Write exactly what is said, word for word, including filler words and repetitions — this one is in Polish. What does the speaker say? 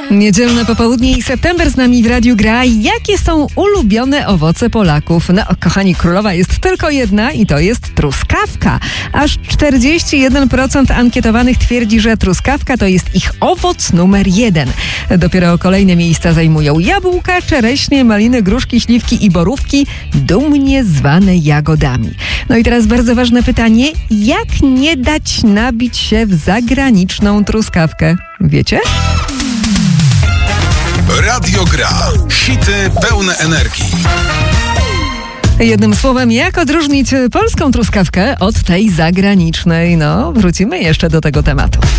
Niedzielne popołudnie i september z nami w Radiu Gra. Jakie są ulubione owoce Polaków? No, kochani, królowa jest tylko jedna i to jest truskawka. Aż czterdzieści jeden procent ankietowanych twierdzi, że truskawka to jest ich owoc numer jeden. Dopiero kolejne miejsca zajmują jabłka, czereśnie, maliny, gruszki, śliwki i borówki, dumnie zwane jagodami. No i teraz bardzo ważne pytanie. Jak nie dać nabić się w zagraniczną truskawkę? Wiecie? Radio Gra. Hity pełne energii. Jednym słowem, jak odróżnić polską truskawkę od tej zagranicznej? No, wrócimy jeszcze do tego tematu.